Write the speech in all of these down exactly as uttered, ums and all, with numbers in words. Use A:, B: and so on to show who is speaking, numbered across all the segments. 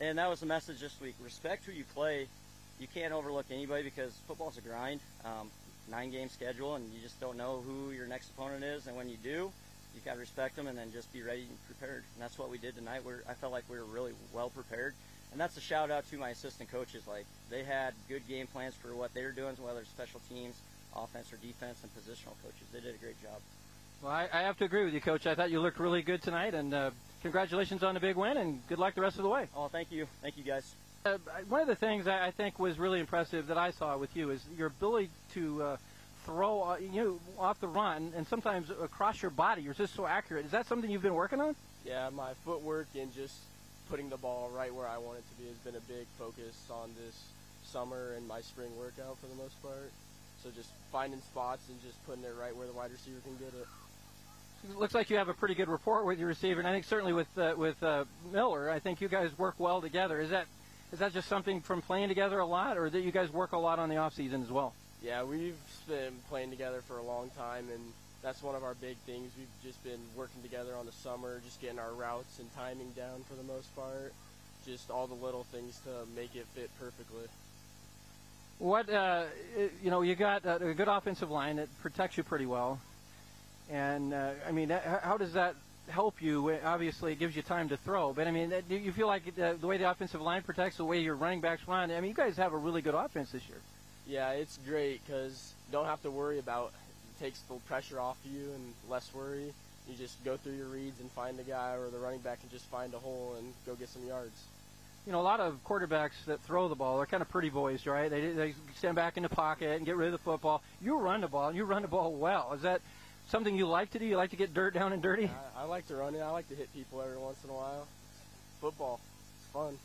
A: and that was the message this week. Respect who you play. You can't overlook anybody because football's a grind, um, nine-game schedule, and you just don't know who your next opponent is. And when you do, you got to respect them and then just be ready and prepared. And that's what we did tonight. We're, I felt like we were really well prepared. And that's a shout-out to my assistant coaches. Like, they had good game plans for what they were doing, whether it's special teams, offense or defense, and positional coaches. They did a great job.
B: Well, I, I have to agree with you, Coach. I thought you looked really good tonight, and uh, congratulations on the big win, and good luck the rest of the way.
A: Oh, thank you. Thank you, guys.
B: Uh, one of the things I, I think was really impressive that I saw with you is your ability to uh, throw uh, you know, off the run and sometimes across your body. You're just so accurate. Is that something you've been working on?
C: Yeah, my footwork and just putting the ball right where I want it to be has been a big focus on this summer and my spring workout for the most part. So just finding spots and just putting it right where the wide receiver can get it.
B: It looks like you have a pretty good rapport with your receiver, and I think certainly with uh, with uh, Miller, I think you guys work well together. Is that is that just something from playing together a lot, or that you guys work a lot on the off season as well?
C: Yeah, we've been playing together for a long time, and that's one of our big things. We've just been working together on the summer, just getting our routes and timing down for the most part. Just all the little things to make it fit perfectly.
B: What uh, you know, you got a good offensive line that protects you pretty well, and uh, I mean, how does that help you? Obviously, it gives you time to throw, but I mean, do you feel like the, the way the offensive line protects, the way your running backs run? I mean, you guys have a really good offense this year.
C: Yeah, it's great because you don't have to worry about it. Takes the pressure off you and less worry. You just go through your reads and find the guy or the running back and just find a hole and go get some yards.
B: You know, a lot of quarterbacks that throw the ball are kind of pretty boys, right? They they stand back in the pocket and get rid of the football. You run the ball, and you run the ball well. Is that something you like to do? You like to get dirt down and dirty?
C: I, I like to run it. I like to hit people every once in a while. Football, it's fun.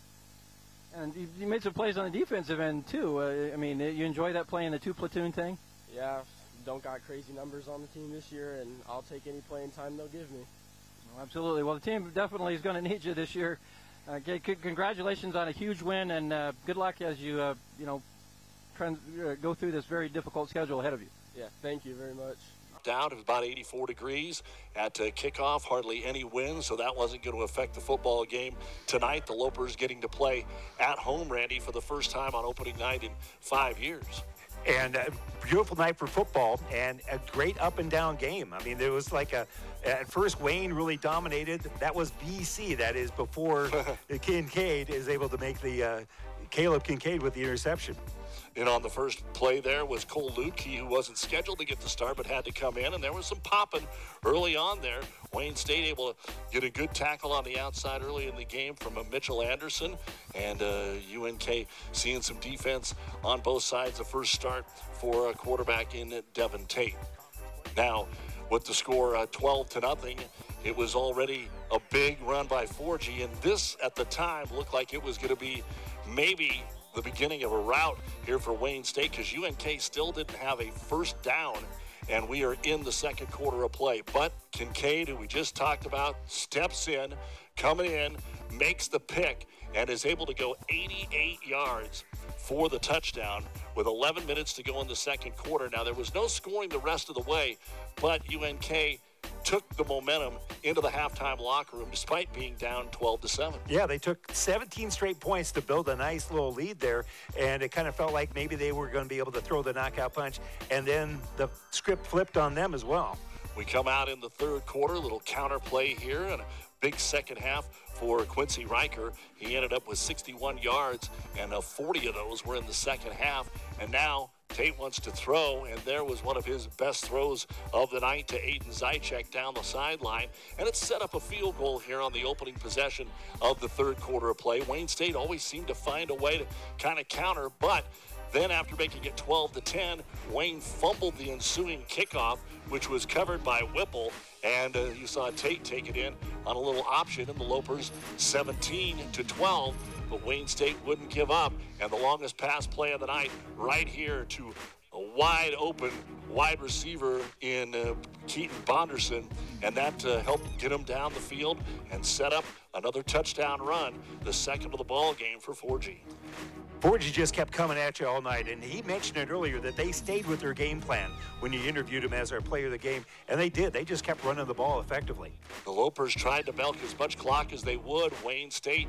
B: And you, you made some plays on the defensive end, too. Uh, I mean, you enjoy that playing the two-platoon thing?
C: Yeah, don't got crazy numbers on the team this year, and I'll take any playing time they'll give me.
B: Well, absolutely. Well, the team definitely is going to need you this year. Uh, c- congratulations on a huge win, and uh, good luck as you, uh, you know, trans- uh, go through this very difficult schedule ahead of you.
C: Yeah, thank you very much.
D: Down at about eighty-four degrees at uh, kickoff, hardly any wind, so that wasn't going to affect the football game tonight. The Lopers getting to play at home, Randy, for the first time on opening night in five years.
E: And a beautiful night for football and a great up and down game. I mean, there was like a, at first Wayne really dominated. That was B C, that is before Kincaid is able to make the, uh, Caleb Kincaid with the interception.
D: And on the first play there was Cole Lutke, who wasn't scheduled to get the start but had to come in, and there was some popping early on there. Wayne State able to get a good tackle on the outside early in the game from a Mitchell Anderson, and uh, U N K seeing some defense on both sides. The first start for a quarterback in Devin Tate. Now, with the score uh, twelve to nothing, it was already a big run by four G, and this at the time looked like it was going to be maybe the beginning of a rout here for Wayne State, because U N K still didn't have a first down, and we are in the second quarter of play. But Kincaid, who we just talked about, steps in, coming in, makes the pick, and is able to go eighty-eight yards for the touchdown with eleven minutes to go in the second quarter. Now, there was no scoring the rest of the way, but U N K took the momentum into the halftime locker room despite being down twelve to seven.
E: Yeah, they took seventeen straight points to build a nice little lead there, and it kind of felt like maybe they were going to be able to throw the knockout punch, and then the script flipped on them as well.
D: We come out in the third quarter, a little counter play here, and a big second half for Quincy Riker. He ended up with sixty-one yards, and uh, forty of those were in the second half, and now Tate wants to throw, and there was one of his best throws of the night to Aiden Zychek down the sideline, and it set up a field goal here on the opening possession of the third quarter of play. Wayne State always seemed to find a way to kind of counter, but then after making it twelve to ten, Wayne fumbled the ensuing kickoff, which was covered by Whipple, and uh, you saw Tate take it in on a little option, and the Lopers seventeen to twelve. But Wayne State wouldn't give up, and the longest pass play of the night right here to a wide open wide receiver in uh, Keaton Bonderson, and that uh, helped get him down the field and set up another touchdown run, the second of the ball game for four G.
E: four G just kept coming at you all night, and he mentioned it earlier that they stayed with their game plan when you interviewed him as our player of the game, and they did. They just kept running the ball effectively.
D: The Lopers tried to milk as much clock as they would. Wayne State